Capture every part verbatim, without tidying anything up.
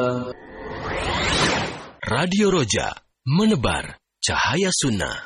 Radio Roja, menebar cahaya sunnah.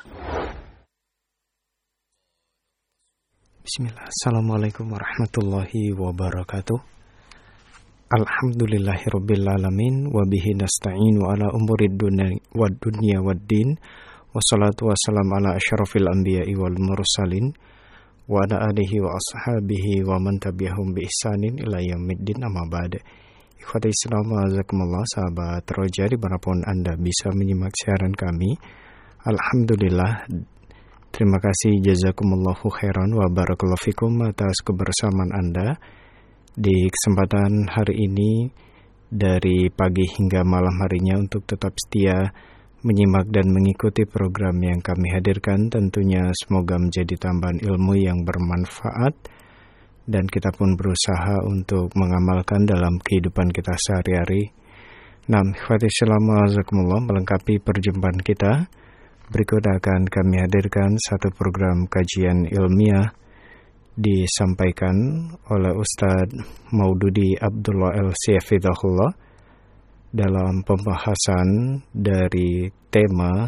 Bismillah. Assalamualaikum warahmatullahi wabarakatuh. Alhamdulillahirabbil alamin wa bihi nasta'in wa ala umurid dunya wad dunya waddin. Wassalatu wassalamu ala asyrafil anbiya'i wal mursalin wa ala alihi wa ashabihi wa man tabi'ahum bi ihsanin ila yaumiddin, amma ba'd. Ikhwati Islam, azakumullah, sahabat Roja dimanapun Anda bisa menyimak siaran kami. Alhamdulillah, terima kasih, jazakumullahu khairan wa barakallahu fikum atas kebersamaan Anda di kesempatan hari ini dari pagi hingga malam harinya untuk tetap setia menyimak dan mengikuti program yang kami hadirkan. Tentunya semoga menjadi tambahan ilmu yang bermanfaat dan kita pun berusaha untuk mengamalkan dalam kehidupan kita sehari-hari. Nah, ikhwati Islam, azakumullah, melengkapi perjumpaan kita, berikut akan kami hadirkan satu program kajian ilmiah disampaikan oleh Ustadz Maududi Abdullah El-Si Hafizahullah dalam pembahasan dari tema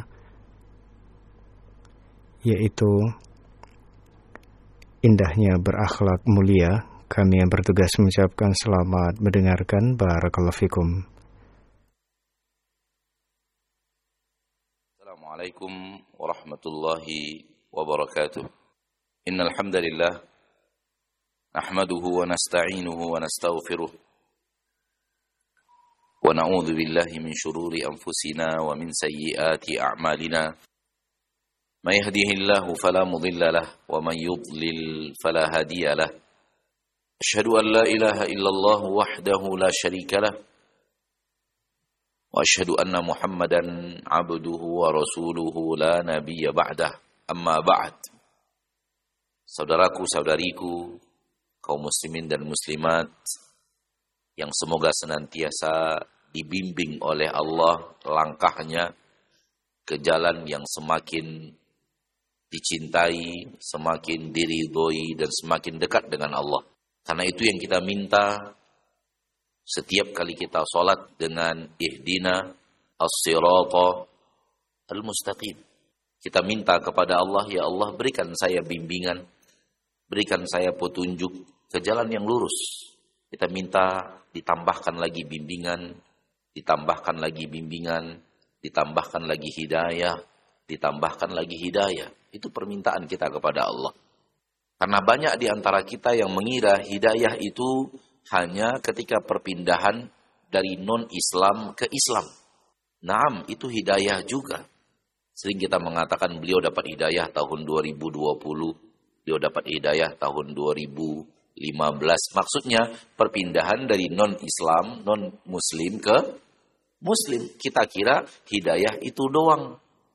yaitu indahnya berakhlak mulia. Kami yang bertugas mengucapkan selamat mendengarkan. Barakallahu fikum. Assalamualaikum warahmatullahi wabarakatuh. Innal hamdalillah nahmaduhu wa nasta'inuhu wa nastaghfiruh wa na'udzu billahi min shururi anfusina wa min sayyiati a'malina. May yahdihillahu fala mudilla lahu wa man yudlil fala hadiya lahu. Asyhadu an la ilaha illallah wahdahu la syarika lahu wa asyhadu anna Muhammadan abduhu wa rasuluhu la nabiyya ba'dah. Amma ba'd. Saudaraku, saudariku, kaum muslimin dan muslimat yang semoga senantiasa dibimbing oleh Allah langkahnya ke jalan yang semakin dicintai, semakin diridhoi, dan semakin dekat dengan Allah. Karena itu yang kita minta setiap kali kita sholat dengan ihdina as-sirata al-mustaqim. Kita minta kepada Allah, ya Allah, berikan saya bimbingan, berikan saya petunjuk ke jalan yang lurus. Kita minta ditambahkan lagi bimbingan, ditambahkan lagi bimbingan, ditambahkan lagi hidayah, ditambahkan lagi hidayah. Itu permintaan kita kepada Allah. Karena banyak di antara kita yang mengira hidayah itu hanya ketika perpindahan dari non-Islam ke Islam. Naam, itu hidayah juga. Sering kita mengatakan beliau dapat hidayah tahun dua ribu dua puluh, beliau dapat hidayah tahun dua ribu lima belas. Maksudnya perpindahan dari non-Islam, non-Muslim ke Muslim. Kita kira hidayah itu doang.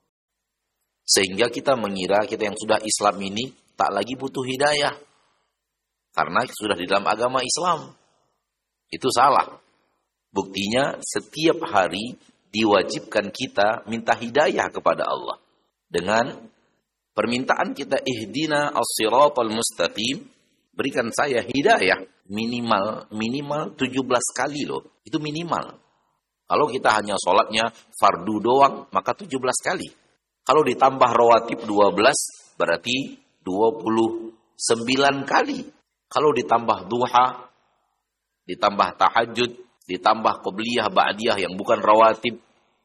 Sehingga kita mengira kita yang sudah Islam ini tak lagi butuh hidayah. Karena sudah di dalam agama Islam. Itu salah. Buktinya setiap hari diwajibkan kita minta hidayah kepada Allah. Dengan permintaan kita ihdina as-siratal mustaqim, berikan saya hidayah minimal minimal tujuh belas kali loh. Itu minimal. Kalau kita hanya sholatnya fardu doang, maka tujuh belas kali. Kalau ditambah rawatib dua belas, berarti dua puluh sembilan kali. Kalau ditambah duha, ditambah tahajud, ditambah qobliyah ba'diyah yang bukan rawatib,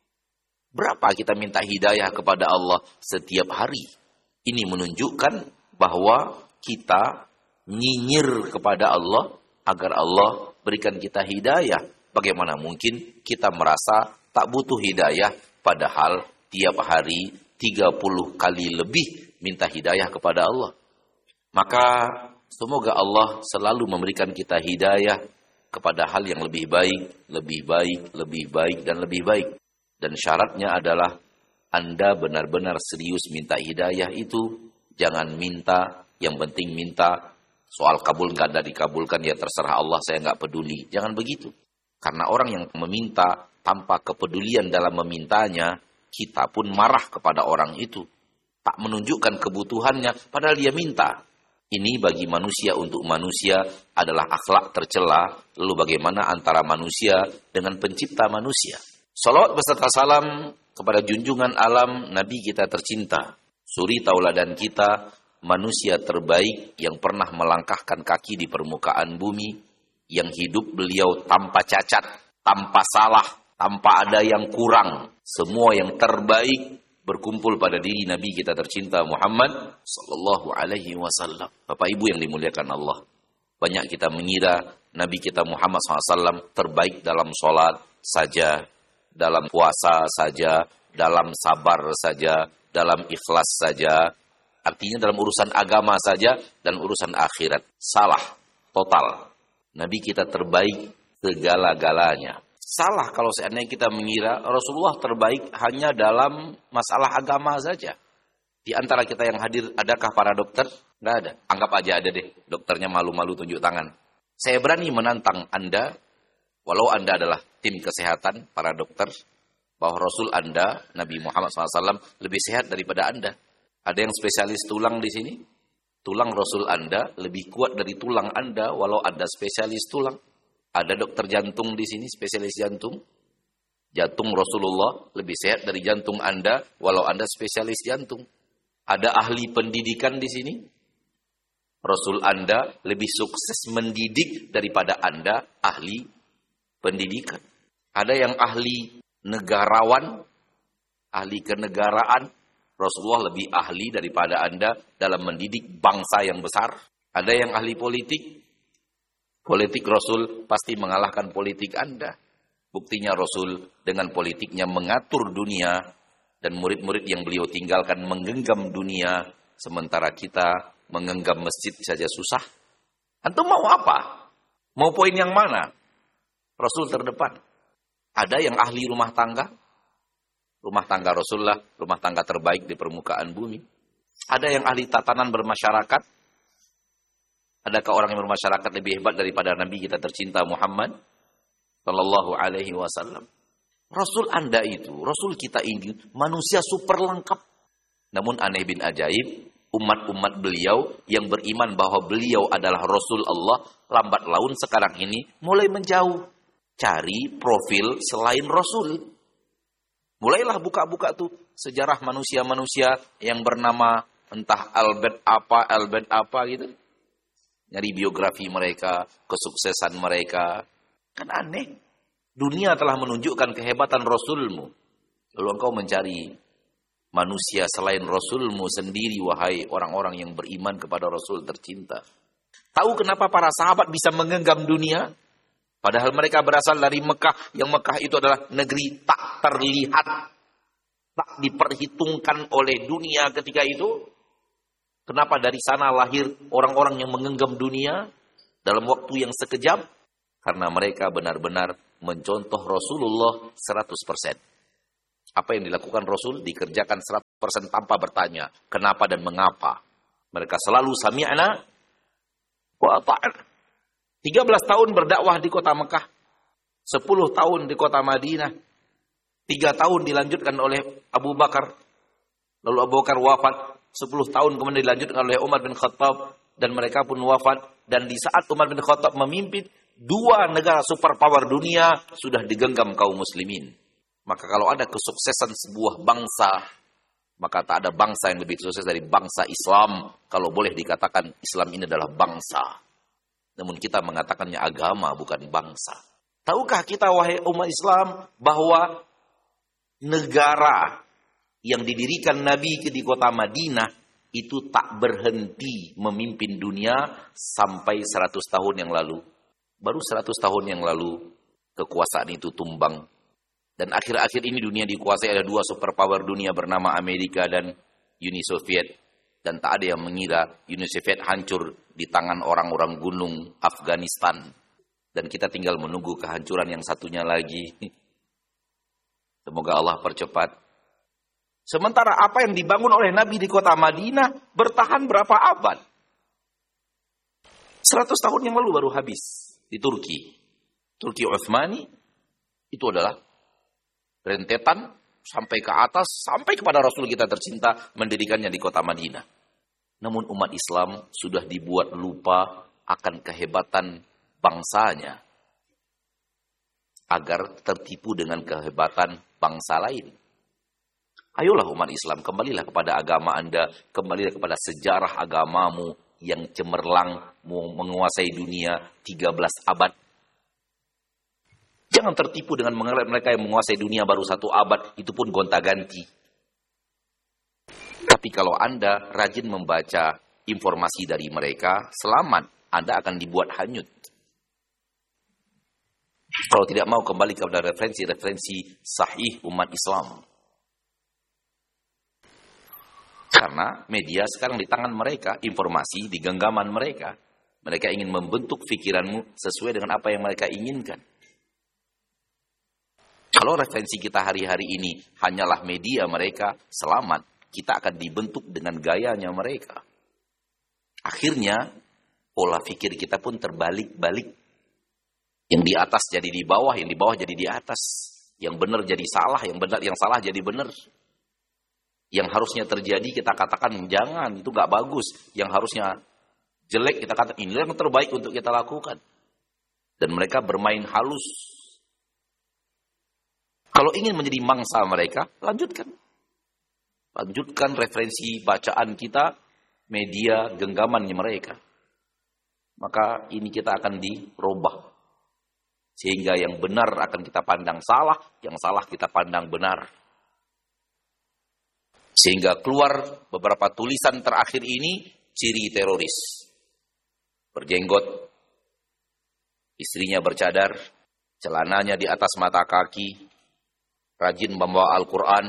berapa kita minta hidayah kepada Allah setiap hari? Ini menunjukkan bahwa kita nyinyir kepada Allah agar Allah berikan kita hidayah. Bagaimana mungkin kita merasa tak butuh hidayah, padahal tiap hari tiga puluh kali lebih minta hidayah kepada Allah. Maka semoga Allah selalu memberikan kita hidayah kepada hal yang lebih baik, lebih baik, lebih baik, dan lebih baik. Dan syaratnya adalah Anda benar-benar serius minta hidayah itu. Jangan minta, yang penting minta. Soal kabul nggak ada dikabulkan, ya terserah Allah, saya nggak peduli. Jangan begitu. Karena orang yang meminta tanpa kepedulian dalam memintanya, kita pun marah kepada orang itu. Tak menunjukkan kebutuhannya, padahal dia minta. Ini bagi manusia untuk manusia adalah akhlak tercela. Lalu bagaimana antara manusia dengan pencipta manusia? Salawat beserta salam kepada junjungan alam Nabi kita tercinta, suri tauladan kita, manusia terbaik yang pernah melangkahkan kaki di permukaan bumi, yang hidup beliau tanpa cacat, tanpa salah, tanpa ada yang kurang. Semua yang terbaik berkumpul pada diri Nabi kita tercinta Muhammad sallallahu alaihi wasallam. Bapak Ibu yang dimuliakan Allah, banyak kita mengira Nabi kita Muhammad sallallahu alaihi wasallam terbaik dalam sholat saja, dalam puasa saja, dalam sabar saja, dalam ikhlas saja. Artinya dalam urusan agama saja dan urusan akhirat. Salah total. Nabi kita terbaik segala-galanya. Salah kalau seandainya kita mengira Rasulullah terbaik hanya dalam masalah agama saja. Di antara kita yang hadir, adakah para dokter? Nggak ada. Anggap aja ada deh. Dokternya malu-malu tunjuk tangan. Saya berani menantang Anda, walau Anda adalah tim kesehatan, para dokter, bahwa Rasul Anda, Nabi Muhammad shallallahu alaihi wasallam, lebih sehat daripada Anda. Ada yang spesialis tulang di sini? Tulang Rasul Anda lebih kuat dari tulang Anda, walau Anda spesialis tulang. Ada dokter jantung di sini, spesialis jantung. Jantung Rasulullah lebih sehat dari jantung Anda, walau Anda spesialis jantung. Ada ahli pendidikan di sini. Rasul Anda lebih sukses mendidik daripada Anda ahli pendidikan. Ada yang ahli negarawan, ahli kenegaraan. Rasulullah lebih ahli daripada Anda dalam mendidik bangsa yang besar. Ada yang ahli politik. Politik Rasul pasti mengalahkan politik Anda. Buktinya Rasul dengan politiknya mengatur dunia dan murid-murid yang beliau tinggalkan menggenggam dunia, sementara kita menggenggam masjid saja susah. Antum mau apa? Mau poin yang mana? Rasul terdepan. Ada yang ahli rumah tangga. Rumah tangga Rasulullah, rumah tangga terbaik di permukaan bumi. Ada yang ahli tatanan bermasyarakat. Adakah orang yang bermasyarakat lebih hebat daripada Nabi kita tercinta Muhammad sallallahu alaihi wasallam? Rasul Anda itu, Rasul kita ini manusia super lengkap. Namun aneh bin ajaib, umat-umat beliau yang beriman bahwa beliau adalah Rasul Allah, lambat laun sekarang ini mulai menjauh. Cari profil selain Rasul. Mulailah buka-buka tuh sejarah manusia-manusia yang bernama entah Albert apa, Albert apa gitu. Nyari biografi mereka, kesuksesan mereka. Kan aneh. Dunia telah menunjukkan kehebatan Rasulmu. Lalu engkau mencari manusia selain Rasulmu sendiri, wahai orang-orang yang beriman kepada Rasul tercinta. Tahu kenapa para sahabat bisa menggenggam dunia? Padahal mereka berasal dari Mekah, yang Mekah itu adalah negeri tak terlihat, tak diperhitungkan oleh dunia ketika itu. Kenapa dari sana lahir orang-orang yang menggenggam dunia dalam waktu yang sekejap? Karena mereka benar-benar mencontoh Rasulullah seratus persen. Apa yang dilakukan Rasul dikerjakan seratus persen tanpa bertanya kenapa dan mengapa. Mereka selalu sami'na wa ata'na. tiga belas tahun berdakwah di kota Mekah, sepuluh tahun di kota Madinah, tiga tahun dilanjutkan oleh Abu Bakar, lalu Abu Bakar wafat, sepuluh tahun kemudian dilanjutkan oleh Umar bin Khattab, dan mereka pun wafat. Dan di saat Umar bin Khattab memimpin, dua negara superpower dunia sudah digenggam kaum muslimin. Maka kalau ada kesuksesan sebuah bangsa, maka tak ada bangsa yang lebih sukses dari bangsa Islam. Kalau boleh dikatakan Islam ini adalah bangsa. Namun kita mengatakannya agama, bukan bangsa. Tahukah kita, wahai umat Islam, bahwa negara yang didirikan Nabi di kota Madinah itu tak berhenti memimpin dunia sampai seratus tahun yang lalu. Baru seratus tahun yang lalu kekuasaan itu tumbang. Dan akhir-akhir ini dunia dikuasai ada dua superpower dunia bernama Amerika dan Uni Soviet. Dan tak ada yang mengira Uni Soviet hancur di tangan orang-orang gunung Afghanistan. Dan kita tinggal menunggu kehancuran yang satunya lagi. Semoga Allah percepat. Sementara apa yang dibangun oleh Nabi di kota Madinah bertahan berapa abad? seratus tahun yang lalu baru habis di Turki. Turki Utsmani itu adalah rentetan sampai ke atas, sampai kepada Rasul kita tercinta mendirikannya di kota Madinah. Namun umat Islam sudah dibuat lupa akan kehebatan bangsanya agar tertipu dengan kehebatan bangsa lain. Ayolah umat Islam, kembalilah kepada agama Anda, kembalilah kepada sejarah agamamu yang cemerlang menguasai dunia tiga belas abad. Jangan tertipu dengan mereka yang menguasai dunia baru satu abad, itu pun gonta-ganti. Tapi kalau Anda rajin membaca informasi dari mereka, selamat, Anda akan dibuat hanyut. Kalau tidak mau kembali kepada referensi-referensi sahih umat Islam. Karena media sekarang di tangan mereka, informasi di genggaman mereka. Mereka ingin membentuk pikiranmu sesuai dengan apa yang mereka inginkan. Kalau referensi kita hari-hari ini hanyalah media mereka, selamat. Kita akan dibentuk dengan gayanya mereka. Akhirnya, pola pikir kita pun terbalik-balik. Yang di atas jadi di bawah, yang di bawah jadi di atas. Yang benar jadi salah, yang benar yang salah jadi benar. Yang harusnya terjadi kita katakan jangan, itu gak bagus. Yang harusnya jelek kita katakan ini yang terbaik untuk kita lakukan. Dan mereka bermain halus. Kalau ingin menjadi mangsa mereka, lanjutkan. Lanjutkan referensi bacaan kita, media genggamannya mereka. Maka ini kita akan dirubah. Sehingga yang benar akan kita pandang salah, yang salah kita pandang benar. Sehingga keluar beberapa tulisan terakhir ini, ciri teroris. Berjenggot, istrinya bercadar, celananya di atas mata kaki, rajin membawa Al-Quran,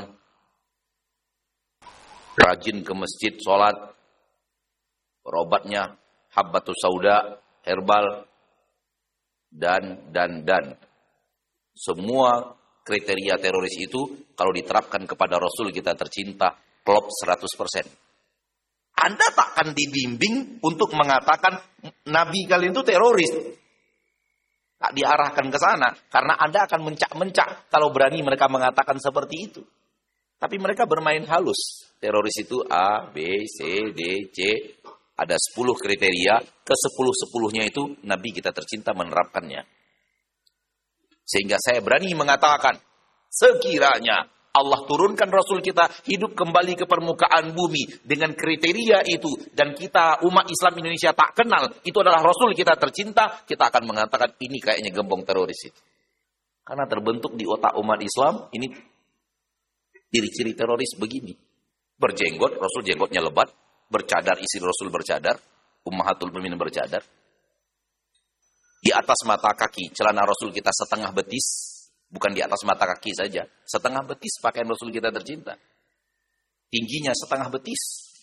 rajin ke masjid sholat, berobatnya habbatus sauda, herbal, dan, dan, dan. Semua kriteria teroris itu kalau diterapkan kepada Rasul kita tercinta, klop seratus persen. Anda takkan dibimbing untuk mengatakan Nabi kalian itu teroris. Tak diarahkan ke sana. Karena Anda akan mencak-mencak kalau berani mereka mengatakan seperti itu. Tapi mereka bermain halus. Teroris itu A, B, C, D, C. Ada sepuluh kriteria. Ke sepuluh-sepuluhnya itu Nabi kita tercinta menerapkannya. Sehingga saya berani mengatakan, sekiranya Allah turunkan Rasul kita hidup kembali ke permukaan bumi dengan kriteria itu, dan kita umat Islam Indonesia tak kenal, itu adalah Rasul kita tercinta, kita akan mengatakan ini kayaknya gembong teroris itu. Karena terbentuk di otak umat Islam, ini ciri-ciri teroris begini. Berjenggot, Rasul jenggotnya lebat, bercadar, istri Rasul bercadar, Ummahatul Mukminin bercadar. Di atas mata kaki, celana Rasul kita setengah betis. Bukan di atas mata kaki saja. Setengah betis pakaian Rasul kita tercinta. Tingginya setengah betis.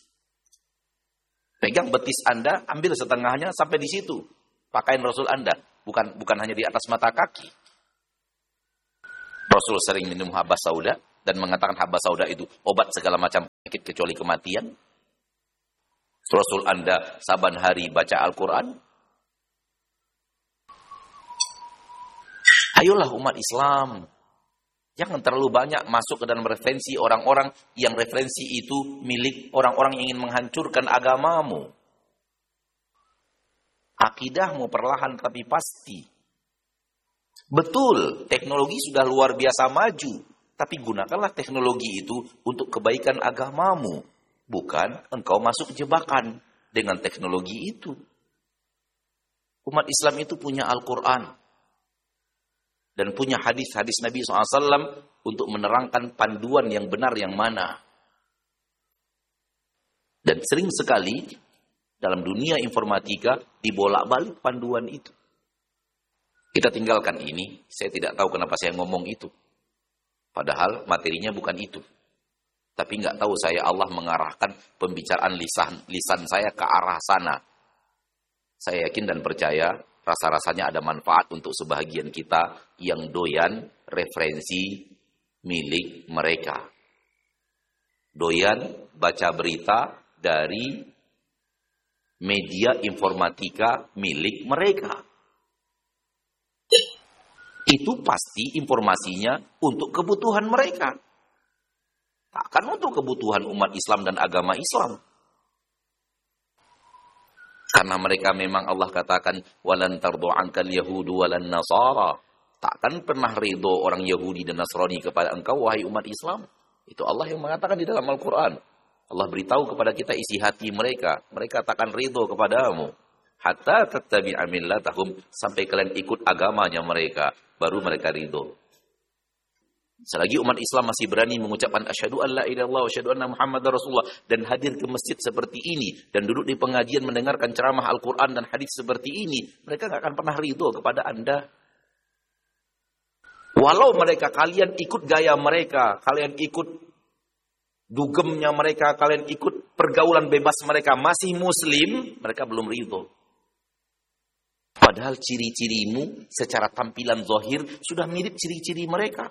Pegang betis Anda, ambil setengahnya sampai di situ. Pakaian Rasul Anda. Bukan bukan hanya di atas mata kaki. Rasul sering minum habbah sauda. Dan mengatakan habbah sauda itu obat segala macam penyakit kecuali kematian. Rasul Anda saban hari baca Al-Quran. Ayolah umat Islam, jangan terlalu banyak masuk ke dalam referensi orang-orang yang referensi itu milik orang-orang yang ingin menghancurkan agamamu. Akidahmu perlahan tapi pasti. Betul, teknologi sudah luar biasa maju, tapi gunakanlah teknologi itu untuk kebaikan agamamu, bukan engkau masuk jebakan dengan teknologi itu. Umat Islam itu punya Al-Quran. Dan punya hadis-hadis Nabi shallallahu alaihi wasallam untuk menerangkan panduan yang benar yang mana. Dan sering sekali dalam dunia informatika dibolak-balik panduan itu. Kita tinggalkan ini, saya tidak tahu kenapa saya ngomong itu. Padahal materinya bukan itu. Tapi nggak tahu saya Allah mengarahkan pembicaraan lisan, lisan saya ke arah sana. Saya yakin dan percaya rasa-rasanya ada manfaat untuk sebahagian kita yang doyan referensi milik mereka. Doyan baca berita dari media informatika milik mereka. Itu pasti informasinya untuk kebutuhan mereka. Takkan untuk kebutuhan umat Islam dan agama Islam. Karena mereka memang Allah katakan walan tardu ankal yahudu walan nasara. Takkan pernah ridho orang Yahudi dan Nasrani kepada engkau wahai umat Islam. Itu Allah yang mengatakan di dalam Al-Qur'an. Allah beritahu kepada kita isi hati mereka. Mereka takkan ridho kepadamu. Hatta tattabi'a millatahum, sampai kalian ikut agamanya mereka, baru mereka ridho. Selagi umat Islam masih berani mengucapkan asyhadu an la ilaha illallah wa asyhadu anna Muhammadar Rasulullah dan hadir ke masjid seperti ini dan duduk di pengajian mendengarkan ceramah Al-Qur'an dan hadis seperti ini, mereka enggak akan pernah ridho kepada Anda. Walau mereka, kalian ikut gaya mereka, kalian ikut dugemnya mereka, kalian ikut pergaulan bebas mereka, masih muslim, mereka belum ridho. Padahal ciri-cirimu secara tampilan zahir sudah mirip ciri-ciri mereka.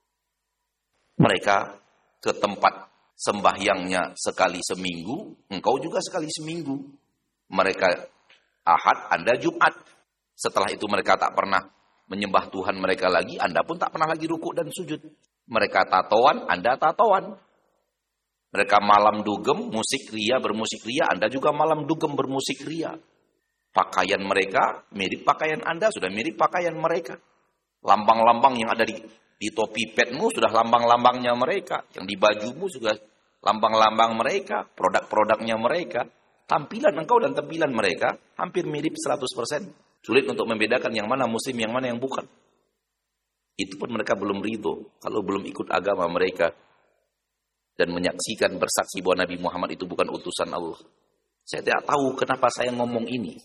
Mereka ke tempat sembahyangnya sekali seminggu, engkau juga sekali seminggu. Mereka Ahad, Anda Jumat. Setelah itu mereka tak pernah menyembah Tuhan mereka lagi, Anda pun tak pernah lagi rukuk dan sujud. Mereka tatoan, Anda tatoan. Mereka malam dugem, musik ria, bermusik ria, Anda juga malam dugem, bermusik ria. Pakaian mereka mirip pakaian Anda, sudah mirip pakaian mereka. Lambang-lambang yang ada di, di topi petmu sudah lambang-lambangnya mereka. Yang di bajumu sudah lambang-lambang mereka, produk-produknya mereka. Tampilan engkau dan tampilan mereka hampir mirip seratus persen. Sulit untuk membedakan yang mana muslim, yang mana yang bukan. Itu pun mereka belum ridho kalau belum ikut agama mereka dan menyaksikan, bersaksi bahwa Nabi Muhammad itu bukan utusan Allah. Saya tidak tahu kenapa saya ngomong ini.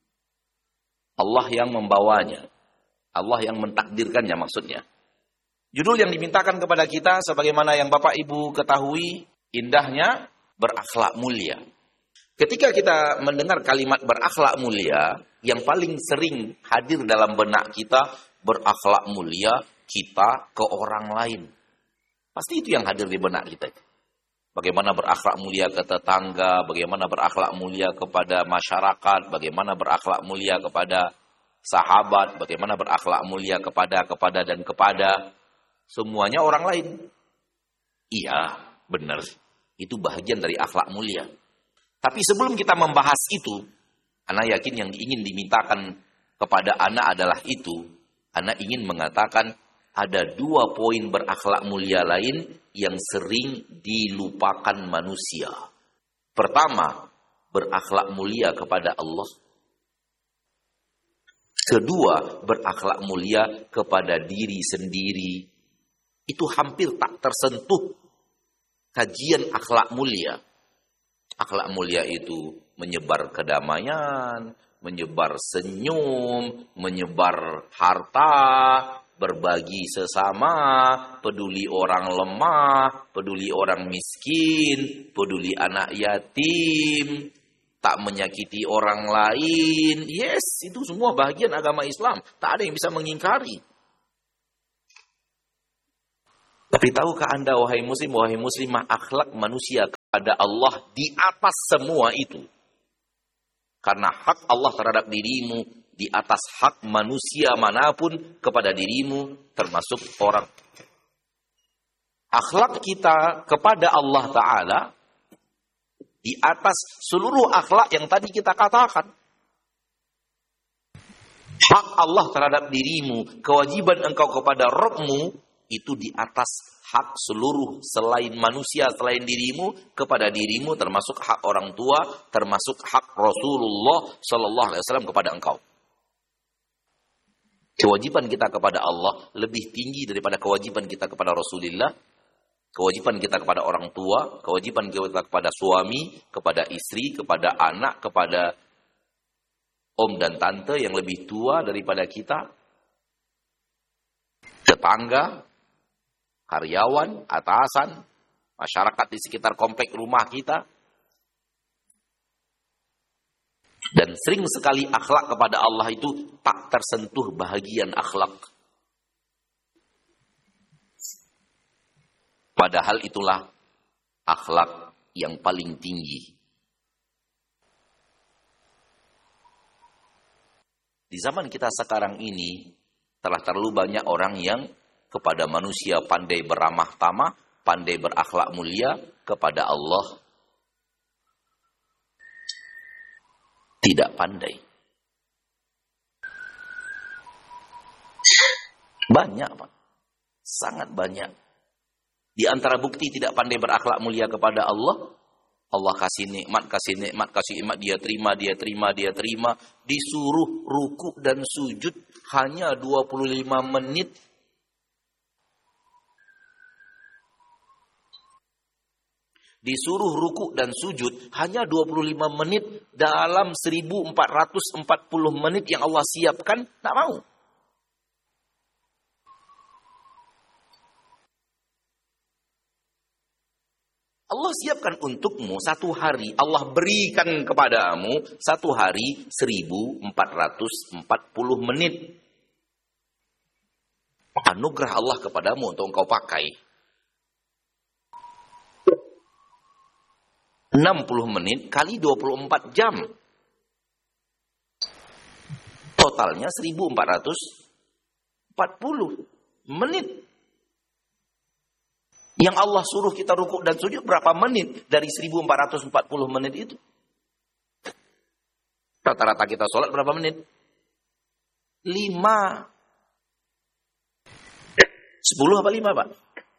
Allah yang membawanya, Allah yang mentakdirkannya maksudnya. Judul yang dimintakan kepada kita sebagaimana yang Bapak Ibu ketahui, indahnya berakhlak mulia. Ketika kita mendengar kalimat berakhlak mulia, yang paling sering hadir dalam benak kita, berakhlak mulia kita ke orang lain. Pasti itu yang hadir di benak kita. Bagaimana berakhlak mulia ke tetangga, bagaimana berakhlak mulia kepada masyarakat, bagaimana berakhlak mulia kepada sahabat, bagaimana berakhlak mulia kepada, kepada, dan kepada. Semuanya orang lain. Iya, benar. Itu bahagian dari akhlak mulia. Tapi sebelum kita membahas itu, ana yakin yang ingin dimintakan kepada ana adalah itu. Ana ingin mengatakan ada dua poin berakhlak mulia lain yang sering dilupakan manusia. Pertama, berakhlak mulia kepada Allah. Kedua, berakhlak mulia kepada diri sendiri. Itu hampir tak tersentuh kajian akhlak mulia. Akhlak mulia itu menyebar kedamaian, menyebar senyum, menyebar harta, berbagi sesama, peduli orang lemah, peduli orang miskin, peduli anak yatim, tak menyakiti orang lain. Yes, itu semua bagian agama Islam. Tak ada yang bisa mengingkari. Tapi tahukah Anda, wahai muslim, wahai muslimah, akhlak manusia kepada Allah di atas semua itu. Karena hak Allah terhadap dirimu di atas hak manusia manapun kepada dirimu, termasuk orang. Akhlak kita kepada Allah Ta'ala di atas seluruh akhlak yang tadi kita katakan. Hak Allah terhadap dirimu, kewajiban engkau kepada Rabbmu, itu di atas hak seluruh selain manusia, selain dirimu, kepada dirimu, termasuk hak orang tua, termasuk hak Rasulullah Sallallahu Alaihi Wasallam kepada engkau. Kewajiban kita kepada Allah lebih tinggi daripada kewajiban kita kepada Rasulullah, kewajiban kita kepada orang tua, kewajiban kita kepada suami, kepada istri, kepada anak, kepada om dan tante yang lebih tua daripada kita, tetangga, karyawan, atasan, masyarakat di sekitar komplek rumah kita. Dan sering sekali akhlak kepada Allah itu tak tersentuh bahagian akhlak. Padahal itulah akhlak yang paling tinggi. Di zaman kita sekarang ini telah terlalu banyak orang yang kepada manusia pandai beramah tamah, pandai berakhlak mulia, kepada Allah Tidak pandai. Banyak, Pak. Sangat banyak. Di antara bukti tidak pandai berakhlak mulia kepada Allah, Allah kasih nikmat, kasih nikmat, kasih nikmat, dia terima, dia terima, dia terima. Disuruh ruku dan sujud hanya dua puluh lima menit. Disuruh ruku dan sujud hanya dua puluh lima menit dalam seribu empat ratus empat puluh menit yang Allah siapkan, tak mau. Allah siapkan untukmu satu hari, Allah berikan kepadamu satu hari seribu empat ratus empat puluh menit. Anugerah Allah kepadamu untuk engkau pakai. enam puluh menit kali dua puluh empat jam. Totalnya seribu empat ratus empat puluh menit. Yang Allah suruh kita rukuk dan sujud berapa menit dari seribu empat ratus empat puluh menit itu? Rata-rata kita sholat berapa menit? lima. sepuluh apa lima, Pak?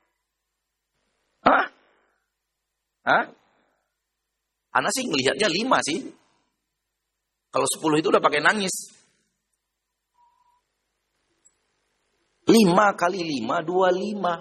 Hah? Hah? Anak sih melihatnya lima sih. Kalau sepuluh itu udah pakai nangis. lima kali lima, dua puluh lima.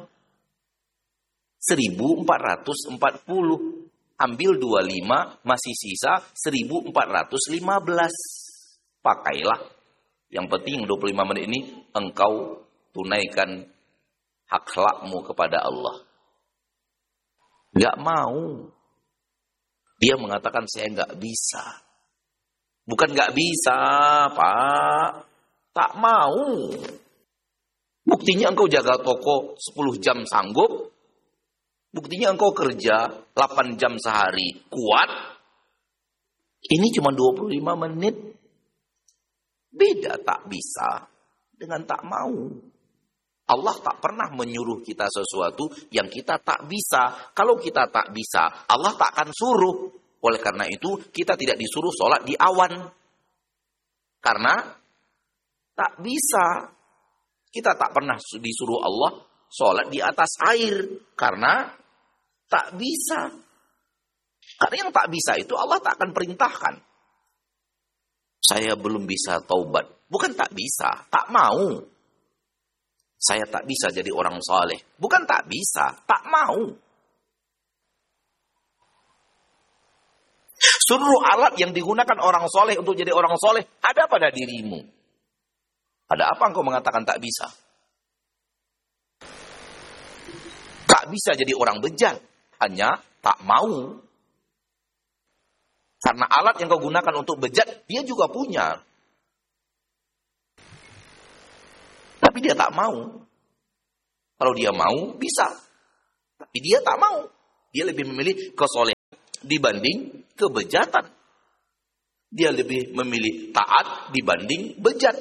seribu empat ratus empat puluh. Ambil dua puluh lima, masih sisa seribu empat ratus lima belas. Pakailah. Yang penting dua puluh lima menit ini engkau tunaikan akhlakmu kepada Allah. Gak mau. Dia mengatakan saya gak bisa. Bukan gak bisa, Pak. Tak mau. Buktinya engkau jaga toko sepuluh jam sanggup. Buktinya engkau kerja delapan jam sehari. Kuat. Ini cuma dua puluh lima menit. Beda tak bisa dengan tak mau. Allah tak pernah menyuruh kita sesuatu yang kita tak bisa. Kalau kita tak bisa, Allah tak akan suruh. Oleh karena itu, kita tidak disuruh sholat di awan. Karena tak bisa. Kita tak pernah disuruh Allah sholat di atas air. Karena tak bisa. Karena yang tak bisa itu Allah tak akan perintahkan. Saya belum bisa taubat. Bukan tak bisa, tak mau. Saya tak bisa jadi orang saleh. Bukan tak bisa, tak mau. Seluruh alat yang digunakan orang soleh untuk jadi orang soleh ada pada dirimu. Ada apa engkau mengatakan tak bisa? Tak bisa jadi orang bejat. Hanya tak mau. Karena alat yang kau gunakan untuk bejat, dia juga punya. Tapi dia tak mau. Kalau dia mau, bisa. Tapi dia tak mau. Dia lebih memilih kesolehan dibanding kebejatan. Dia lebih memilih taat dibanding bejat.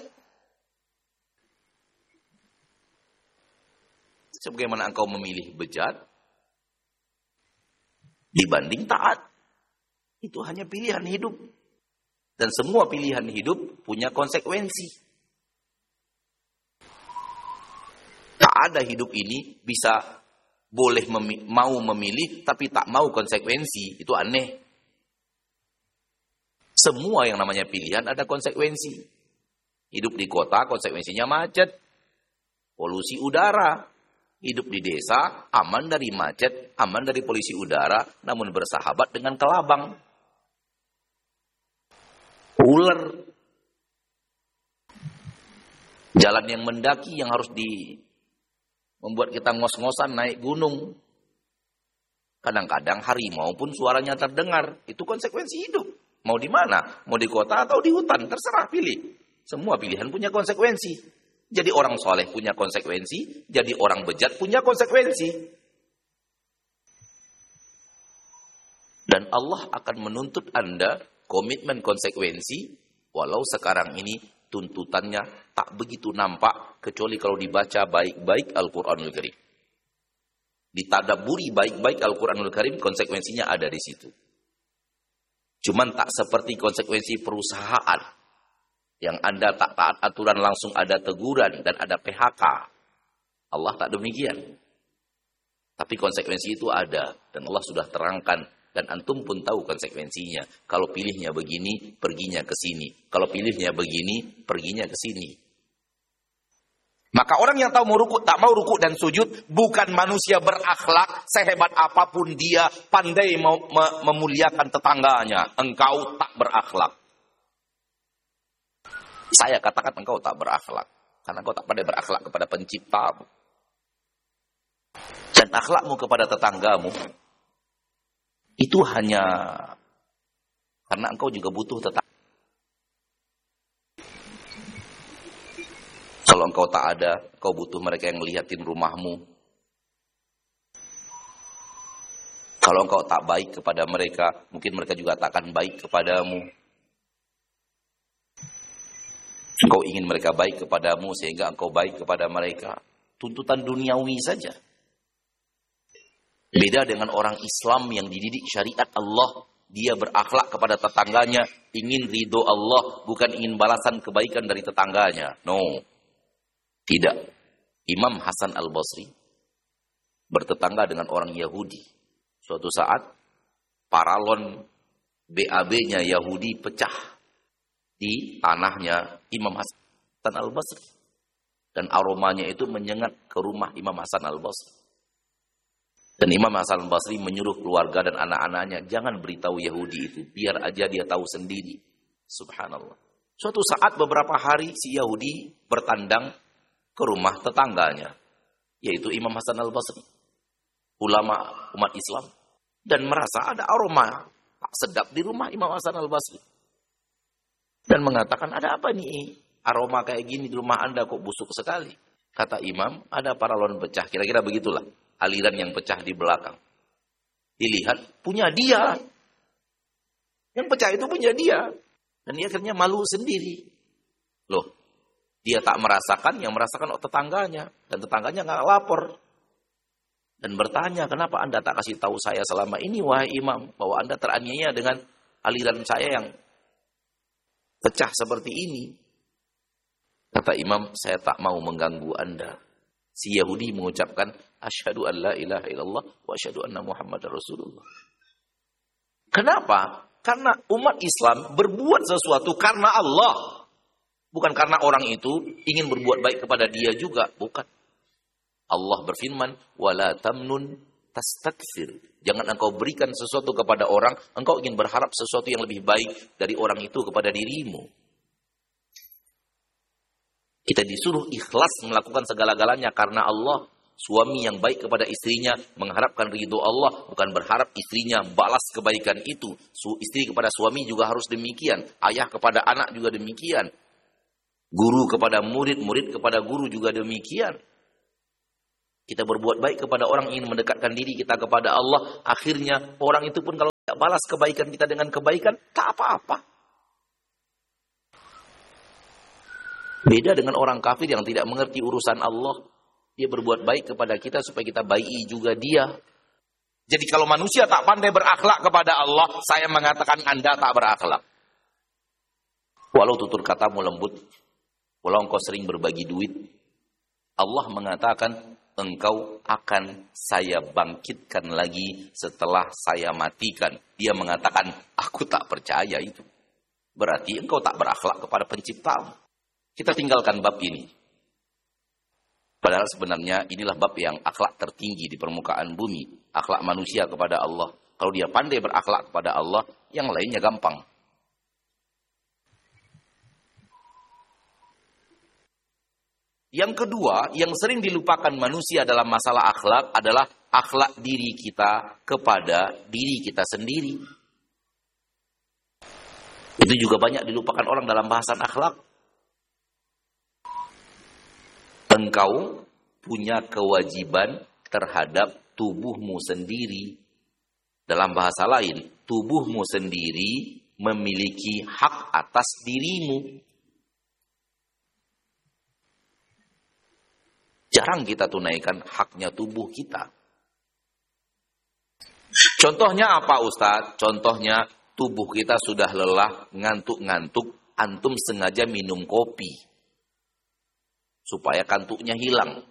Sebagaimana engkau memilih bejat dibanding taat. Itu hanya pilihan hidup. Dan semua pilihan hidup punya konsekuensi. Tak ada hidup ini bisa boleh memi- mau memilih tapi tak mau konsekuensi. Itu aneh. Semua yang namanya pilihan ada konsekuensi. Hidup di kota konsekuensinya macet. Polusi udara. Hidup di desa aman dari macet, aman dari polusi udara, namun bersahabat dengan kelabang. Ular. Jalan yang mendaki yang harus di membuat kita ngos-ngosan naik gunung. Kadang-kadang harimau pun suaranya terdengar. Itu konsekuensi hidup. Mau di mana? Mau di kota atau di hutan? Terserah pilih. Semua pilihan punya konsekuensi. Jadi orang soleh punya konsekuensi. Jadi orang bejat punya konsekuensi. Dan Allah akan menuntut Anda komitmen konsekuensi. Walau sekarang ini tuntutannya tak begitu nampak. Kecuali kalau dibaca baik-baik Al-Quranul Karim. Ditadaburi baik-baik Al-Quranul Karim, konsekuensinya ada di situ. Cuman tak seperti konsekuensi perusahaan yang Anda tak taat aturan langsung ada teguran dan ada P H K. Allah tak demikian. Tapi konsekuensi itu ada dan Allah sudah terangkan dan antum pun tahu konsekuensinya. Kalau pilihnya begini, perginya ke sini. Kalau pilihnya begini, perginya ke sini. Maka orang yang tahu mau rukuk, tak mau rukuk dan sujud, bukan manusia berakhlak, sehebat apapun dia, pandai mem memuliakan tetangganya. Engkau tak berakhlak. Saya katakan engkau tak berakhlak. Karena engkau tak pandai berakhlak kepada penciptamu. Dan akhlakmu kepada tetanggamu, itu hanya karena engkau juga butuh tetangga. Kalau engkau tak ada, engkau butuh mereka yang ngeliatin rumahmu. Kalau engkau tak baik kepada mereka, mungkin mereka juga tak akan baik kepadamu. Engkau ingin mereka baik kepadamu sehingga engkau baik kepada mereka. Tuntutan duniawi saja. Beda dengan orang Islam yang dididik syariat Allah. Dia berakhlak kepada tetangganya, ingin ridho Allah, bukan ingin balasan kebaikan dari tetangganya. No. Tidak. Imam Hasan Al-Basri bertetangga dengan orang Yahudi. Suatu saat, paralon B A B-nya Yahudi pecah di tanahnya Imam Hasan Al-Basri. Dan aromanya itu menyengat ke rumah Imam Hasan Al-Basri. Dan Imam Hasan Al-Basri menyuruh keluarga dan anak-anaknya, jangan beritahu Yahudi itu, biar aja dia tahu sendiri. Subhanallah. Suatu saat beberapa hari si Yahudi bertandang ke rumah tetangganya, yaitu Imam Hasan Al-Basri, ulama umat Islam, dan merasa ada aroma tak sedap di rumah Imam Hasan Al-Basri. Dan mengatakan, ada apa nih? Aroma kayak gini di rumah Anda kok busuk sekali. Kata Imam, ada paralon pecah. Kira-kira begitulah. Aliran yang pecah di belakang. Dilihat, punya dia. Yang pecah itu punya dia. Dan dia akhirnya malu sendiri. Loh, dia tak merasakan, yang merasakan oh, tetangganya. Dan tetangganya nggak lapor. Dan bertanya, kenapa Anda tak kasih tahu saya selama ini, wahai Imam, bahwa Anda teraniaya dengan aliran saya yang pecah seperti ini. Kata Imam, saya tak mau mengganggu Anda. Si Yahudi mengucapkan, asyhadu an la ilaha illallah wa asyhadu anna Muhammadar Rasulullah. Kenapa? Karena umat Islam berbuat sesuatu karena Allah. Bukan karena orang itu ingin berbuat baik kepada dia juga. Bukan. Allah berfirman, wala tamnun tastakthir. Jangan engkau berikan sesuatu kepada orang, engkau ingin berharap sesuatu yang lebih baik dari orang itu kepada dirimu. Kita disuruh ikhlas melakukan segala-galanya karena Allah. Suami yang baik kepada istrinya mengharapkan ridho Allah, bukan berharap istrinya balas kebaikan itu. Istri kepada suami juga harus demikian. Ayah kepada anak juga demikian. Guru kepada murid, murid kepada guru juga demikian. Kita berbuat baik kepada orang, ingin mendekatkan diri kita kepada Allah. Akhirnya orang itu pun kalau tidak balas kebaikan kita dengan kebaikan, tak apa-apa. Beda dengan orang kafir yang tidak mengerti urusan Allah. Dia berbuat baik kepada kita supaya kita baiki juga dia. Jadi kalau manusia tak pandai berakhlak kepada Allah, saya mengatakan Anda tak berakhlak. Walau tutur katamu lembut, walau engkau sering berbagi duit, Allah mengatakan engkau akan saya bangkitkan lagi setelah saya matikan. Dia mengatakan aku tak percaya itu. Berarti engkau tak berakhlak kepada penciptamu. Kita tinggalkan bab ini. Padahal sebenarnya inilah bab yang akhlak tertinggi di permukaan bumi. Akhlak manusia kepada Allah. Kalau dia pandai berakhlak kepada Allah, yang lainnya gampang. Yang kedua, yang sering dilupakan manusia dalam masalah akhlak adalah akhlak diri kita kepada diri kita sendiri. Itu juga banyak dilupakan orang dalam bahasan akhlak. Engkau punya kewajiban terhadap tubuhmu sendiri. Dalam bahasa lain, tubuhmu sendiri memiliki hak atas dirimu. Jarang kita tunaikan haknya tubuh kita. Contohnya apa Ustaz? Contohnya tubuh kita sudah lelah, ngantuk-ngantuk, antum sengaja minum kopi supaya kantuknya hilang.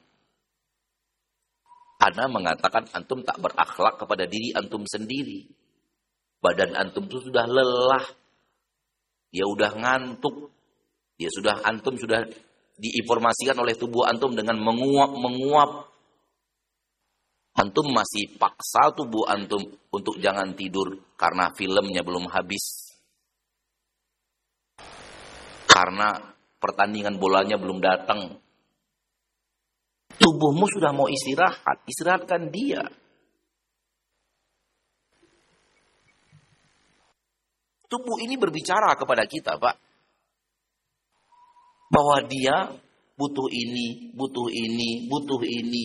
Ana mengatakan antum tak berakhlak kepada diri antum sendiri. Badan antum itu sudah lelah. Dia udah ngantuk. Dia sudah antum sudah diinformasikan oleh tubuh antum dengan menguap-menguap. Antum masih paksa tubuh antum untuk jangan tidur karena filmnya belum habis. Karena pertandingan bolanya belum datang. Tubuhmu sudah mau istirahat, istirahatkan dia. Tubuh ini berbicara kepada kita, Pak. Bahwa dia butuh ini, butuh ini, butuh ini.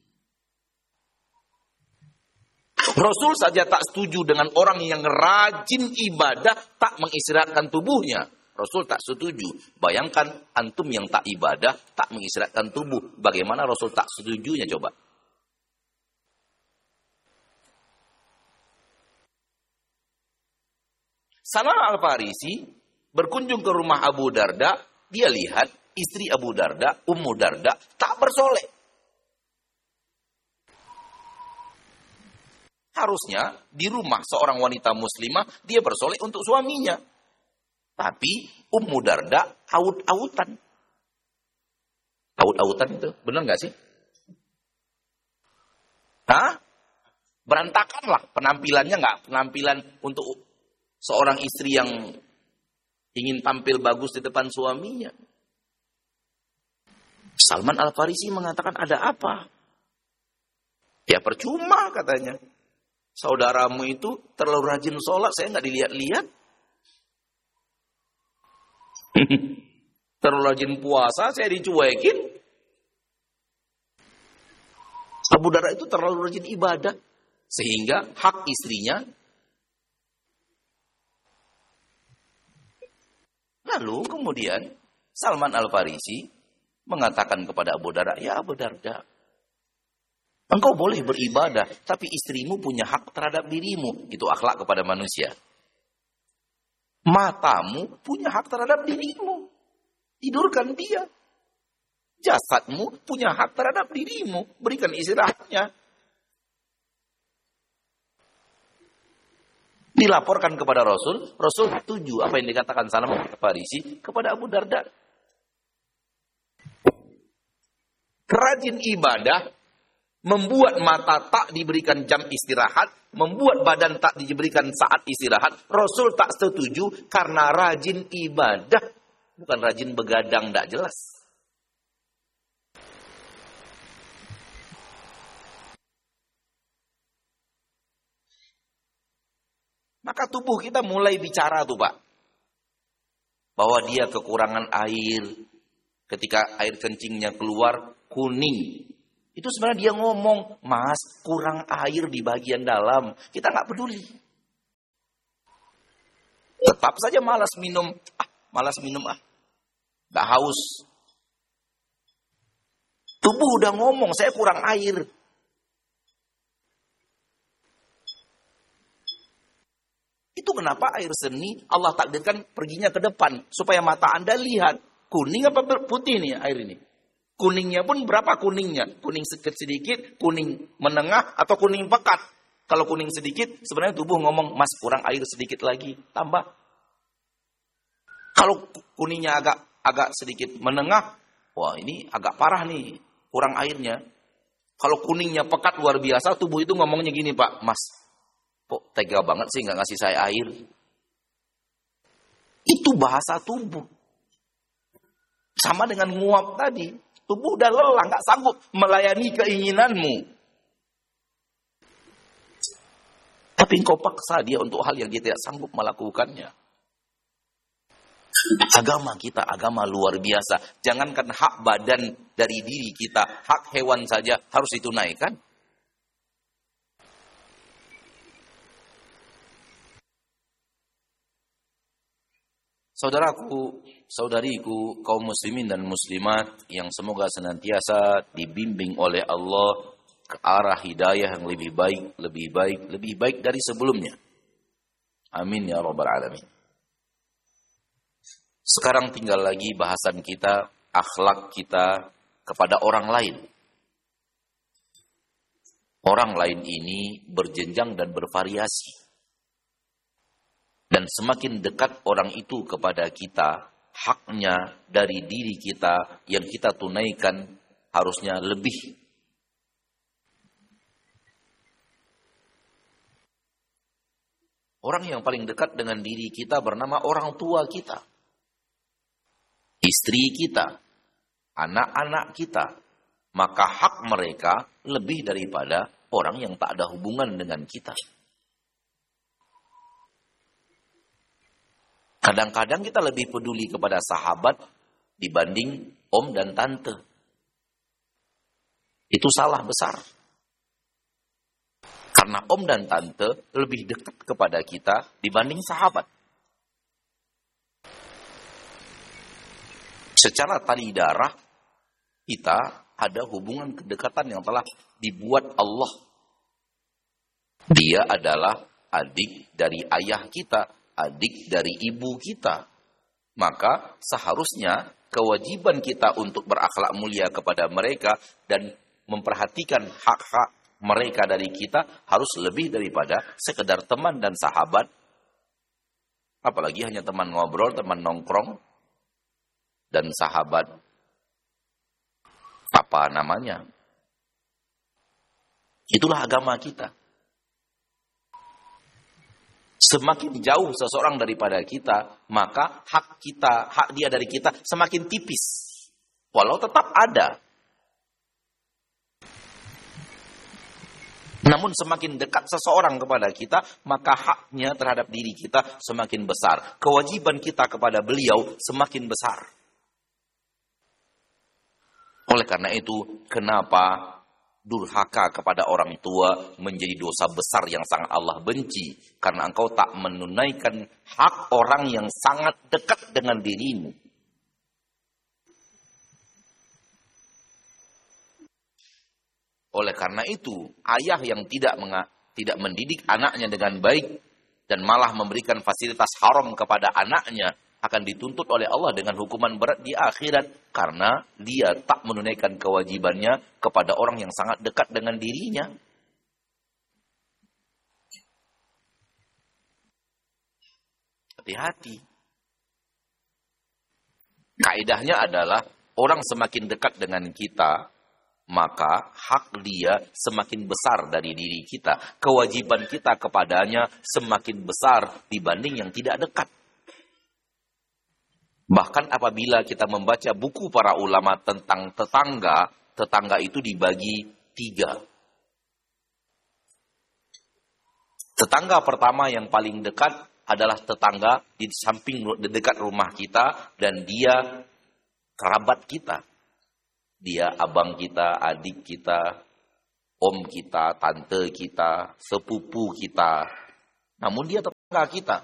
Rasul saja tak setuju dengan orang yang rajin ibadah tak mengistirahatkan tubuhnya. Rasul tak setuju. Bayangkan antum yang tak ibadah, tak mengistirahatkan tubuh. Bagaimana Rasul tak setujunya coba? Salman Al-Farisi berkunjung ke rumah Abu Darda. Dia lihat istri Abu Darda, Ummu Darda, tak bersolek. Harusnya di rumah seorang wanita muslimah, dia bersolek untuk suaminya. Tapi Ummu Darda aut-autan. Aut-autan itu, benar nggak sih? Hah? Berantakan lah penampilannya, nggak penampilan untuk seorang istri yang ingin tampil bagus di depan suaminya. Salman Al-Farisi mengatakan, ada apa? Ya percuma katanya. Saudaramu itu terlalu rajin sholat, saya nggak dilihat-lihat. Terlalu rajin puasa, saya dicuekin. Abu Darda itu terlalu rajin ibadah. Sehingga hak istrinya. Lalu kemudian Salman Al-Farisi mengatakan kepada Abu Darda, ya Abu Darda, engkau boleh beribadah, tapi istrimu punya hak terhadap dirimu. Itu akhlak kepada manusia. Matamu punya hak terhadap dirimu. Tidurkan dia. Jasadmu punya hak terhadap dirimu. Berikan istirahatnya. Dilaporkan kepada Rasul. Rasul setuju apa yang dikatakan Salman Al-Farisi kepada Abu Darda. Rajin ibadah membuat mata tak diberikan jam istirahat, membuat badan tak diberikan saat istirahat. Rasul tak setuju karena rajin ibadah, bukan rajin begadang tak jelas. Maka tubuh kita mulai bicara tuh Pak, bahwa dia kekurangan air. Ketika air kencingnya keluar kuning, itu sebenarnya dia ngomong, mas kurang air di bagian dalam. Kita nggak peduli. Tetap saja malas minum. Ah, malas minum ah. Nggak haus. Tubuh udah ngomong, saya kurang air. Itu kenapa air seni Allah takdirkan perginya ke depan. Supaya mata Anda lihat. Kuning apa putih nih air ini? Kuningnya pun berapa kuningnya? Kuning sedikit, kuning menengah, atau kuning pekat. Kalau kuning sedikit, sebenarnya tubuh ngomong, mas kurang air sedikit lagi, tambah. Kalau kuningnya agak agak sedikit menengah, wah ini agak parah nih, kurang airnya. Kalau kuningnya pekat luar biasa, tubuh itu ngomongnya gini Pak, mas, kok tega banget sih nggak ngasih saya air? Itu bahasa tubuh. Sama dengan nguap tadi. Tubuh udah lelah, nggak sanggup melayani keinginanmu. Tapi engkau paksa dia untuk hal yang dia tidak sanggup melakukannya. Agama kita, agama luar biasa. Jangankan hak badan dari diri kita, hak hewan saja harus ditunaikan. Saudaraku, saudariku, kaum muslimin dan muslimat yang semoga senantiasa dibimbing oleh Allah ke arah hidayah yang lebih baik, lebih baik, lebih baik dari sebelumnya. Amin ya rabbal alamin. Sekarang tinggal lagi bahasan kita, akhlak kita kepada orang lain. Orang lain ini berjenjang dan bervariasi. Dan semakin dekat orang itu kepada kita, haknya dari diri kita yang kita tunaikan harusnya lebih. Orang yang paling dekat dengan diri kita bernama orang tua kita, istri kita, anak-anak kita. Maka hak mereka lebih daripada orang yang tak ada hubungan dengan kita. Kadang-kadang kita lebih peduli kepada sahabat dibanding om dan tante. Itu salah besar. Karena om dan tante lebih dekat kepada kita dibanding sahabat. Secara tali darah, kita ada hubungan kedekatan yang telah dibuat Allah. Dia adalah adik dari ayah kita, adik dari ibu kita. Maka seharusnya kewajiban kita untuk berakhlak mulia kepada mereka dan memperhatikan hak-hak mereka dari kita harus lebih daripada sekedar teman dan sahabat. Apalagi hanya teman ngobrol, teman nongkrong, dan sahabat apa namanya. Itulah agama kita. Semakin jauh seseorang daripada kita, maka hak kita, hak dia dari kita semakin tipis. Walau tetap ada. Namun semakin dekat seseorang kepada kita, maka haknya terhadap diri kita semakin besar. Kewajiban kita kepada beliau semakin besar. Oleh karena itu, kenapa durhaka kepada orang tua menjadi dosa besar yang sangat Allah benci? Karena engkau tak menunaikan hak orang yang sangat dekat dengan dirimu. Oleh karena itu, ayah yang tidak menga- tidak mendidik anaknya dengan baik dan malah memberikan fasilitas haram kepada anaknya akan dituntut oleh Allah dengan hukuman berat di akhirat karena dia tak menunaikan kewajibannya kepada orang yang sangat dekat dengan dirinya. Hati-hati. Kaidahnya adalah orang semakin dekat dengan kita, maka hak dia semakin besar dari diri kita. Kewajiban kita kepadanya semakin besar dibanding yang tidak dekat. Bahkan apabila kita membaca buku para ulama tentang tetangga, tetangga itu dibagi tiga. Tetangga pertama yang paling dekat adalah tetangga di samping di dekat rumah kita dan dia kerabat kita. Dia abang kita, adik kita, om kita, tante kita, sepupu kita. Namun dia tetangga kita.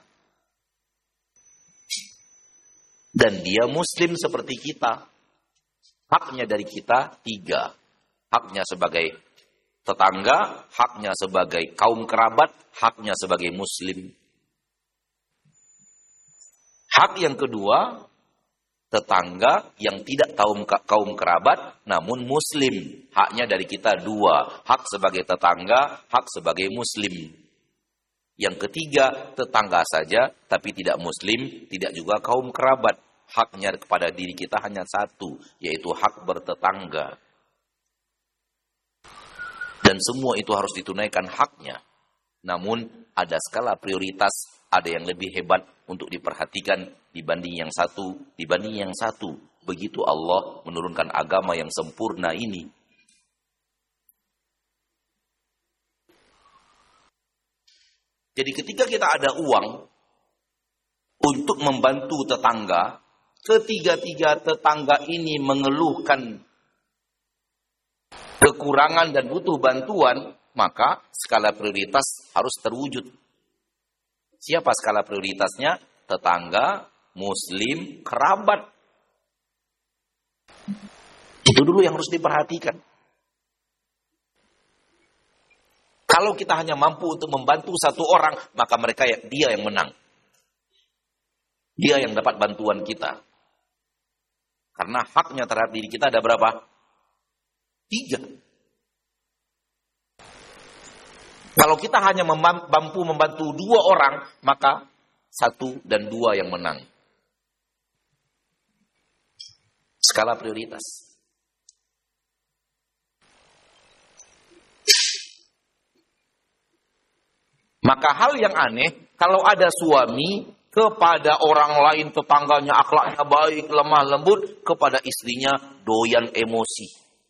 Dan dia muslim seperti kita. Haknya dari kita tiga. Haknya sebagai tetangga, haknya sebagai kaum kerabat, haknya sebagai muslim. Hak yang kedua, tetangga yang tidak kaum, kaum kerabat, namun muslim. Haknya dari kita dua. Hak sebagai tetangga, hak sebagai muslim. Yang ketiga, tetangga saja, tapi tidak muslim, tidak juga kaum kerabat. Haknya kepada diri kita hanya satu, yaitu hak bertetangga. Dan semua itu harus ditunaikan haknya. Namun, ada skala prioritas, ada yang lebih hebat untuk diperhatikan dibanding yang satu, dibanding yang satu. Begitu Allah menurunkan agama yang sempurna ini. Jadi ketika kita ada uang untuk membantu tetangga, ketiga-tiga tetangga ini mengeluhkan kekurangan dan butuh bantuan, maka skala prioritas harus terwujud. Siapa skala prioritasnya? Tetangga, muslim, kerabat. Itu dulu yang harus diperhatikan. Kalau kita hanya mampu untuk membantu satu orang, maka mereka dia yang menang. Dia yang dapat bantuan kita. Karena haknya terhadap diri kita ada berapa? Tiga. Kalau kita hanya mampu membantu dua orang, maka satu dan dua yang menang. Skala prioritas. Maka hal yang aneh, kalau ada suami kepada orang lain tetangganya akhlaknya baik, lemah lembut, kepada istrinya doyan emosi.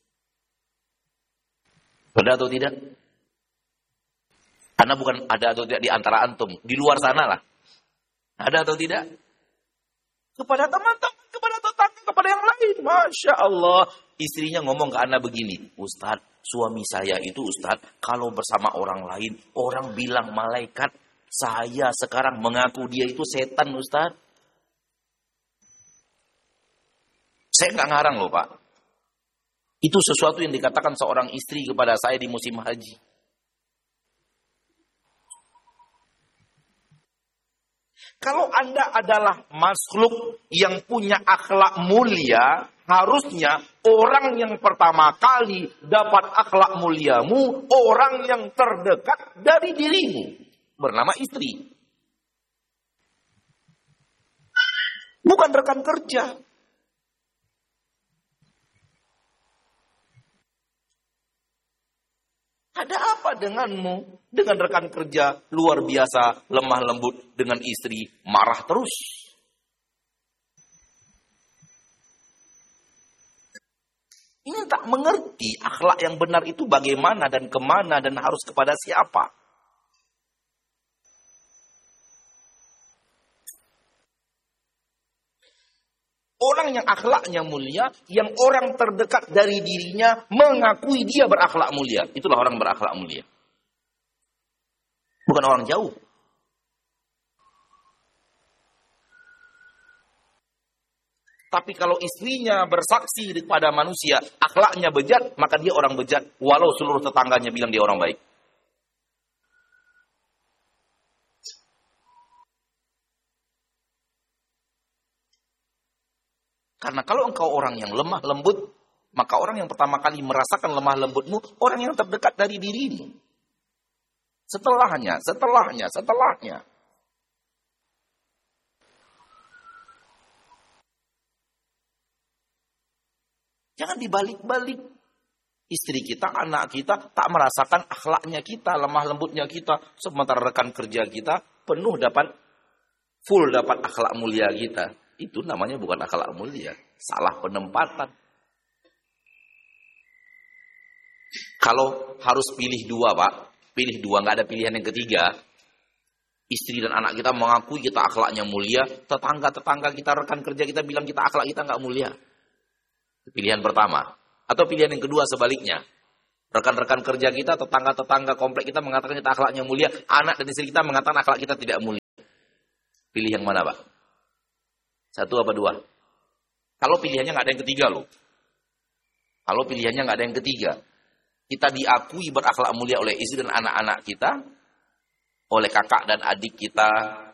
Ada atau tidak? Karena bukan ada atau tidak di antara antum, di luar sana lah. Ada atau tidak? Kepada teman-teman, kepada tetangga, kepada yang lain. Masya Allah. Istrinya ngomong ke anak begini, Ustadz, suami saya itu Ustadz, kalau bersama orang lain, orang bilang malaikat, saya sekarang mengaku dia itu setan Ustadz. Saya nggak ngarang loh Pak. Itu sesuatu yang dikatakan seorang istri kepada saya di musim haji. Kalau Anda adalah makhluk yang punya akhlak mulia, harusnya orang yang pertama kali dapat akhlak muliamu, orang yang terdekat dari dirimu, bernama istri. Bukan rekan kerja. Ada apa denganmu? Dengan rekan kerja luar biasa, lemah lembut, dengan istri marah terus. Ini tak mengerti akhlak yang benar itu bagaimana dan kemana dan harus kepada siapa. Orang yang akhlaknya mulia, yang orang terdekat dari dirinya mengakui dia berakhlak mulia. Itulah orang berakhlak mulia. Bukan orang jauh. Tapi kalau istrinya bersaksi kepada manusia, akhlaknya bejat, maka dia orang bejat. Walau seluruh tetangganya bilang dia orang baik. Karena kalau engkau orang yang lemah lembut, maka orang yang pertama kali merasakan lemah lembutmu, orang yang terdekat dari dirimu. Setelahnya, setelahnya, setelahnya. Jangan dibalik-balik. Istri kita, anak kita, tak merasakan akhlaknya kita, lemah lembutnya kita. Sementara rekan kerja kita, penuh dapat, full dapat akhlak mulia kita. Itu namanya bukan akhlak mulia. Salah penempatan. Kalau harus pilih dua, Pak. Pilih dua, nggak ada pilihan yang ketiga. Istri dan anak kita mengakui kita akhlaknya mulia. Tetangga-tetangga kita, rekan kerja kita bilang kita akhlak kita nggak mulia. Pilihan pertama. Atau pilihan yang kedua sebaliknya. Rekan-rekan kerja kita, tetangga-tetangga komplek kita mengatakan kita akhlaknya mulia. Anak dan istri kita mengatakan akhlak kita tidak mulia. Pilih yang mana, Pak? Satu apa dua? Kalau pilihannya nggak ada yang ketiga loh. Kalau pilihannya nggak ada yang ketiga. Kita diakui berakhlak mulia oleh istri dan anak-anak kita. Oleh kakak dan adik kita.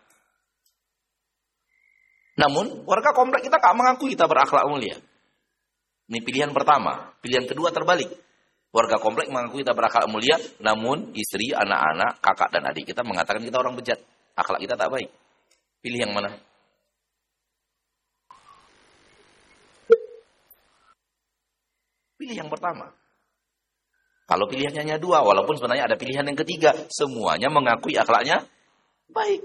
Namun warga komplek kita nggak mengakui kita berakhlak mulia. Ini pilihan pertama. Pilihan kedua terbalik. Warga komplek mengakui kita berakhlak mulia. Namun istri, anak-anak, kakak dan adik kita mengatakan kita orang bejat. Akhlak kita tak baik. Pilih yang mana? Pilih yang pertama. Kalau pilihannya hanya dua, walaupun sebenarnya ada pilihan yang ketiga, semuanya mengakui akhlaknya baik.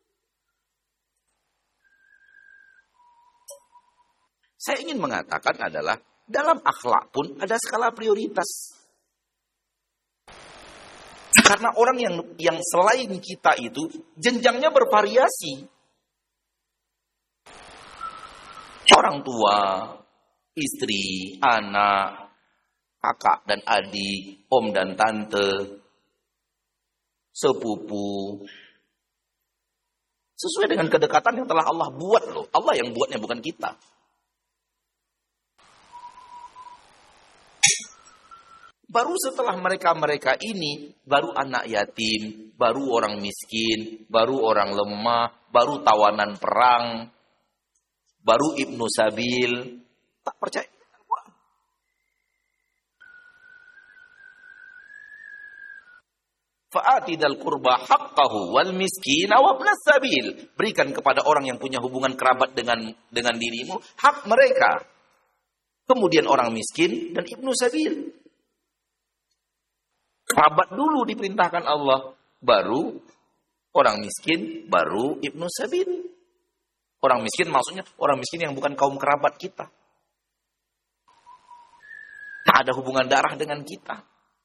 Saya ingin mengatakan adalah, dalam akhlak pun ada skala prioritas. Karena orang yang yang selain kita itu, jenjangnya bervariasi. Orang tua, istri, anak, kakak dan adik, om dan tante, sepupu. Sesuai dengan kedekatan yang telah Allah buat loh. Allah yang buatnya, bukan kita. Baru setelah mereka-mereka ini, baru anak yatim, baru orang miskin, baru orang lemah, baru tawanan perang, baru ibnu sabil. Tak percaya. Fa'ati dal qurba haqqahu wal miskina wa ibnas sabil. Berikan kepada orang yang punya hubungan kerabat dengan dengan dirimu hak mereka. Kemudian orang miskin dan ibnu sabil. Kerabat dulu diperintahkan Allah, baru orang miskin, baru ibnu sabil. Orang miskin maksudnya orang miskin yang bukan kaum kerabat kita. Tak ada hubungan darah dengan kita.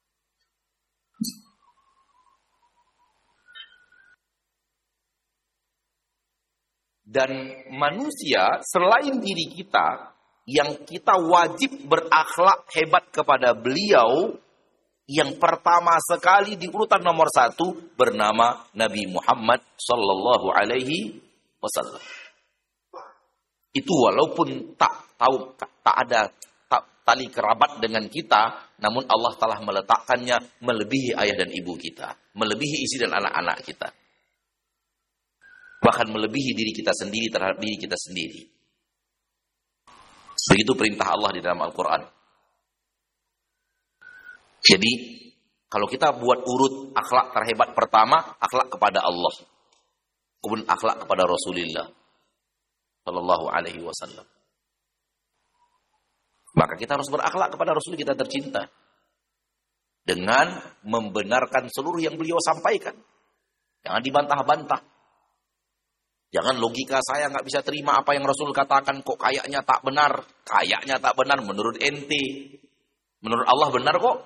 Dan manusia selain diri kita, yang kita wajib berakhlak hebat kepada beliau, yang pertama sekali di urutan nomor satu bernama Nabi Muhammad Sallallahu Alaihi Wasallam. Itu walaupun tak tahu, tak ada tak, tali kerabat dengan kita, namun Allah telah meletakkannya melebihi ayah dan ibu kita, melebihi istri dan anak-anak kita. Bahkan melebihi diri kita sendiri terhadap diri kita sendiri. Begitu perintah Allah di dalam Al-Quran. Jadi, kalau kita buat urut akhlak terhebat pertama, akhlak kepada Allah. Kemudian akhlak kepada Rasulullah Sallallahu Alaihi Wasallam. Maka kita harus berakhlak kepada Rasul kita tercinta. Dengan membenarkan seluruh yang beliau sampaikan. Jangan dibantah-bantah. Jangan logika saya nggak bisa terima apa yang Rasul katakan, kok kayaknya tak benar. Kayaknya tak benar menurut ente. Menurut Allah benar kok.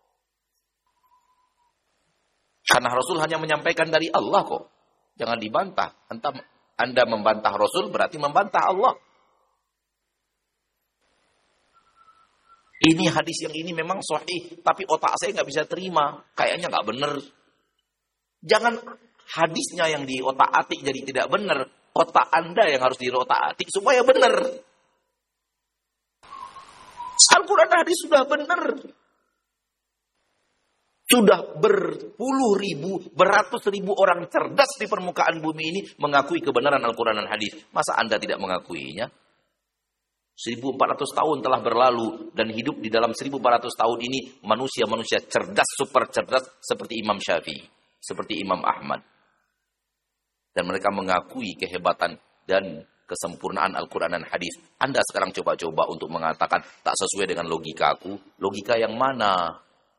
Karena Rasul hanya menyampaikan dari Allah kok. Jangan dibantah. Anda, anda membantah Rasul berarti membantah Allah. Ini hadis yang ini memang sahih, tapi otak saya nggak bisa terima. Kayaknya nggak benar. Jangan hadisnya yang di otak-atik jadi tidak benar. Otak Anda yang harus di otak-atik supaya benar. Al-Quran hadis sudah benar. Sudah berpuluh ribu, beratus ribu orang cerdas di permukaan bumi ini mengakui kebenaran Al-Quran dan hadis. Masa Anda tidak mengakuinya? seribu empat ratus tahun telah berlalu dan hidup di dalam seribu empat ratus tahun ini manusia-manusia cerdas, super cerdas seperti Imam Syafi'i, seperti Imam Ahmad. Dan mereka mengakui kehebatan dan kesempurnaan Al-Quran dan hadis. Anda sekarang coba-coba untuk mengatakan tak sesuai dengan logikaku. Logika yang mana?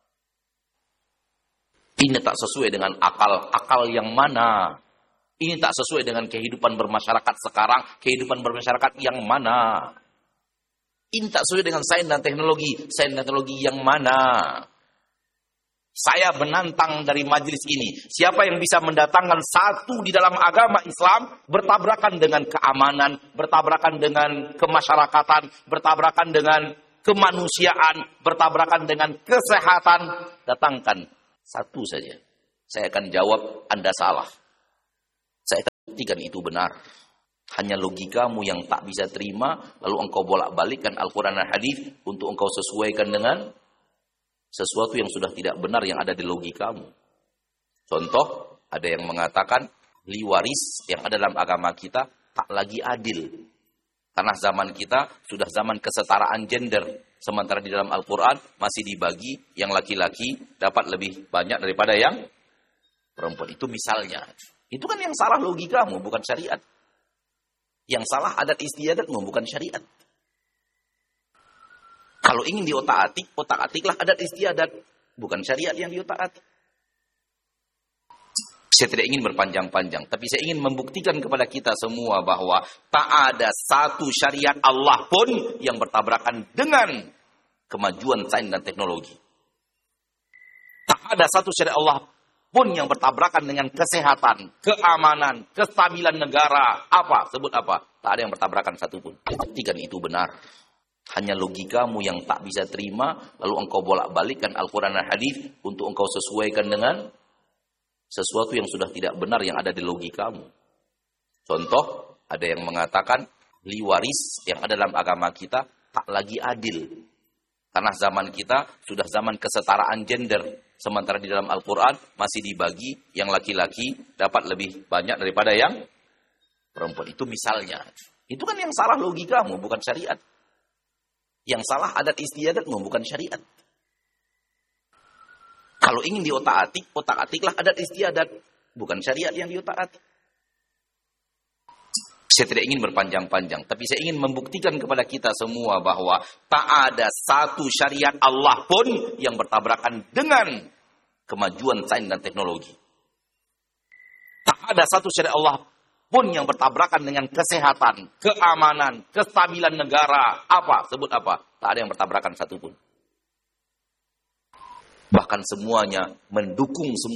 Ini tak sesuai dengan akal. Akal yang mana? Ini tak sesuai dengan kehidupan bermasyarakat sekarang. Kehidupan bermasyarakat yang mana? Ini tak sesuai dengan sains dan teknologi. Sains dan teknologi yang mana? Saya menantang dari majelis ini. Siapa yang bisa mendatangkan satu di dalam agama Islam bertabrakan dengan keamanan, bertabrakan dengan kemasyarakatan, bertabrakan dengan kemanusiaan, bertabrakan dengan kesehatan, datangkan satu saja. Saya akan jawab Anda salah. Saya akan buktikan itu benar. Hanya logikamu yang tak bisa terima, lalu engkau bolak-balikkan Al-Quran dan hadis untuk engkau sesuaikan dengan sesuatu yang sudah tidak benar yang ada di logikamu. Contoh, ada yang mengatakan liwaris yang ada dalam agama kita tak lagi adil. Karena zaman kita sudah zaman kesetaraan gender. Sementara di dalam Al-Quran masih dibagi yang laki-laki dapat lebih banyak daripada yang perempuan. Itu misalnya. Itu kan yang salah logikamu, bukan syariat. Yang salah adat istiadatmu, bukan syariat. Kalau ingin diotak-atik, otak-atiklah adat istiadat. Bukan syariat yang diotak-atik. Saya tidak ingin berpanjang-panjang. Tapi saya ingin membuktikan kepada kita semua bahwa tak ada satu syariat Allah pun yang bertabrakan dengan kemajuan sains dan teknologi. Tak ada satu syariat Allah pun yang bertabrakan dengan kesehatan, keamanan, kestabilan negara. Apa? Sebut apa? Tak ada yang bertabrakan satupun. Buktikan itu benar. Hanya logikamu yang tak bisa terima, lalu engkau bolak-balikkan Al-Quran dan hadis untuk engkau sesuaikan dengan sesuatu yang sudah tidak benar yang ada di logikamu. Contoh, ada yang mengatakan liwaris yang ada dalam agama kita tak lagi adil. Karena zaman kita sudah zaman kesetaraan gender. Sementara di dalam Al-Quran masih dibagi yang laki-laki dapat lebih banyak daripada yang perempuan. Itu misalnya. Itu kan yang salah logikamu, bukan syariat. Yang salah adat istiadatmu, bukan syariat. Kalau ingin diotak-atik, otak-atiklah adat istiadat. Bukan syariat yang diotak-atik. Saya tidak ingin berpanjang-panjang, tapi saya ingin membuktikan kepada kita semua bahwa tak ada satu syariat Allah pun yang bertabrakan dengan kemajuan sains dan teknologi. Tak ada satu syariat Allah pun yang bertabrakan dengan kesehatan, keamanan, kestabilan negara, apa, sebut apa. Tak ada yang bertabrakan satupun. Bahkan semuanya mendukung semua.